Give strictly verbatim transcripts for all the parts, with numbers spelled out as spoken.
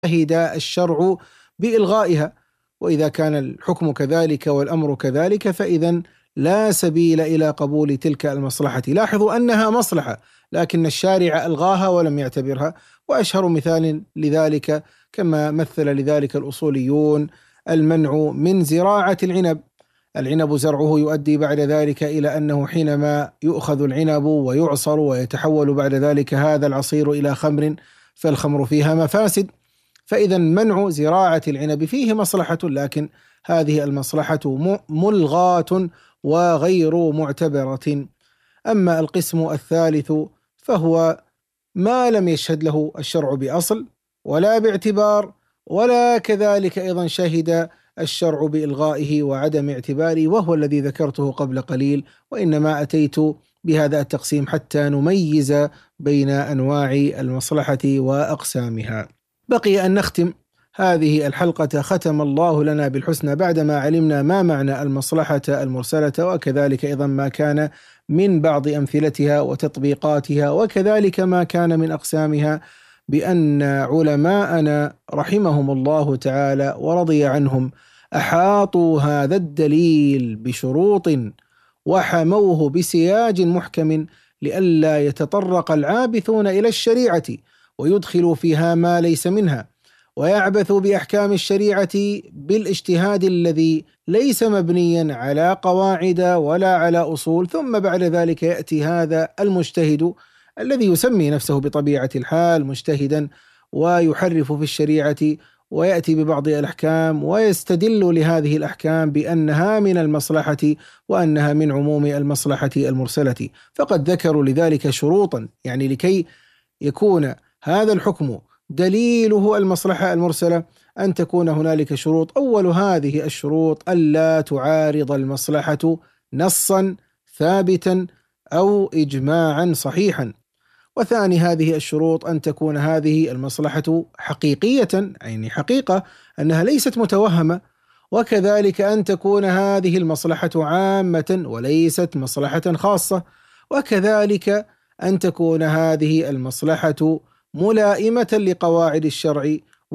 شهد الشرع بإلغائها، وإذا كان الحكم كذلك والأمر كذلك فإذا لا سبيل إلى قبول تلك المصلحة. لاحظوا أنها مصلحة لكن الشارع ألغاها ولم يعتبرها، وأشهر مثال لذلك كما مثل لذلك الأصوليون المنع من زراعة العنب. العنب زرعه يؤدي بعد ذلك إلى أنه حينما يؤخذ العنب ويعصر ويتحول بعد ذلك هذا العصير إلى خمر فالخمر فيها مفاسد، فإذا منع زراعة العنب فيه مصلحة، لكن هذه المصلحة ملغاة وغير معتبرة. أما القسم الثالث فهو ما لم يشهد له الشرع بأصل ولا باعتبار، ولا كذلك أيضا شهد الشرع بإلغائه وعدم اعتباره، وهو الذي ذكرته قبل قليل، وإنما أتيت بهذا التقسيم حتى نميز بين أنواع المصلحة وأقسامها. بقي أن نختم هذه الحلقة ختم الله لنا بالحسنى بعدما علمنا ما معنى المصلحة المرسلة، وكذلك أيضا ما كان من بعض أمثلتها وتطبيقاتها، وكذلك ما كان من أقسامها، بأن علماءنا رحمهم الله تعالى ورضي عنهم أحاطوا هذا الدليل بشروط وحموه بسياج محكم لئلا يتطرق العابثون إلى الشريعة ويدخلوا فيها ما ليس منها، ويعبثوا بأحكام الشريعة بالاجتهاد الذي ليس مبنيا على قواعد ولا على أصول، ثم بعد ذلك يأتي هذا المجتهد الذي يسمي نفسه بطبيعة الحال مجتهدا ويحرف في الشريعة ويأتي ببعض الأحكام ويستدل لهذه الأحكام بأنها من المصلحة وأنها من عموم المصلحة المرسلة. فقد ذكروا لذلك شروطا، يعني لكي يكون هذا الحكم دليله المصلحة المرسلة أن تكون هنالك شروط. أول هذه الشروط ألا تعارض المصلحة نصا ثابتا أو إجماعا صحيحا. وثاني هذه الشروط أن تكون هذه المصلحة حقيقية، يعني حقيقة أنها ليست متوهمة، وكذلك أن تكون هذه المصلحة عامة وليست مصلحة خاصة، وكذلك أن تكون هذه المصلحة ملائمة لقواعد الشرع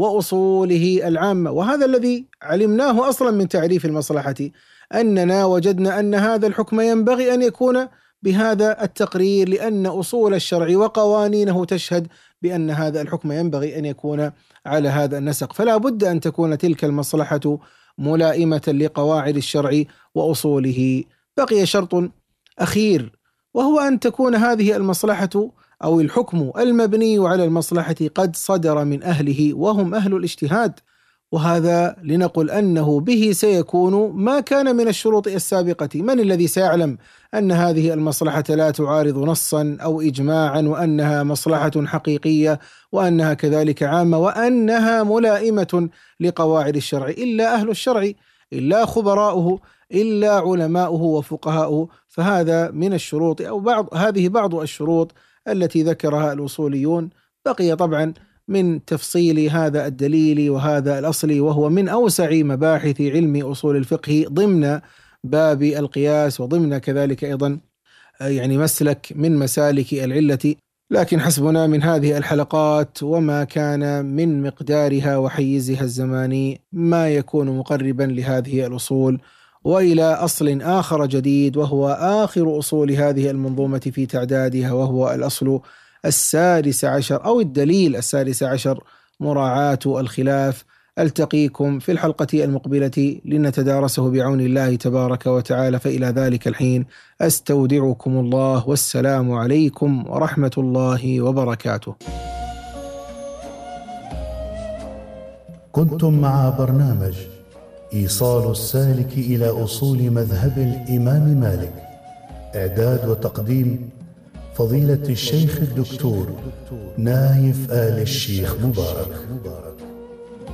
وأصوله العامة. وهذا الذي علمناه أصلا من تعريف المصلحة، أننا وجدنا أن هذا الحكم ينبغي أن يكون بهذا التقرير، لأن أصول الشرع وقوانينه تشهد بأن هذا الحكم ينبغي أن يكون على هذا النسق، فلا بد أن تكون تلك المصلحة ملائمة لقواعد الشرع وأصوله. بقي شرط أخير، وهو أن تكون هذه المصلحة أو الحكم المبني على المصلحة قد صدر من أهله وهم أهل الاجتهاد، وهذا لنقل أنه به سيكون ما كان من الشروط السابقة. من الذي سيعلم أن هذه المصلحة لا تعارض نصا أو إجماعا، وأنها مصلحة حقيقية، وأنها كذلك عامة، وأنها ملائمة لقواعد الشرع؟ إلا أهل الشرع، إلا خبراؤه، إلا علماؤه وفقهاؤه. فهذا من الشروط أو بعض هذه بعض الشروط التي ذكرها الأصوليون. بقي طبعا من تفصيل هذا الدليل وهذا الأصل، وهو من أوسع مباحث علم أصول الفقه ضمن باب القياس، وضمن كذلك أيضا يعني مسلك من مسالك العلة، لكن حسبنا من هذه الحلقات وما كان من مقدارها وحيزها الزماني ما يكون مقربا لهذه الأصول وإلى أصل آخر جديد، وهو آخر أصول هذه المنظومة في تعدادها، وهو الأصل السادس عشر أو الدليل السادس عشر، مراعاة الخلاف. ألتقيكم في الحلقة المقبلة لنتدارسه بعون الله تبارك وتعالى، فإلى ذلك الحين أستودعكم الله، والسلام عليكم ورحمة الله وبركاته. كنتم مع برنامج إيصال السالك إلى أصول مذهب الإمام مالك، إعداد وتقديم فضيلة الشيخ الدكتور نايف آل الشيخ مبارك.